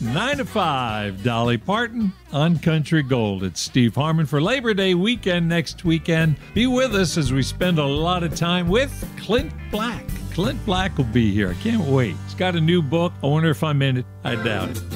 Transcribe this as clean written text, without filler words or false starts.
9 to 5, Dolly Parton on Country Gold. It's Steve Harmon for Labor Day weekend next weekend. Be with us as we spend a lot of time with Clint Black. Clint Black will be here. I can't wait. He's got a new book. I wonder if I'm in it. I doubt it.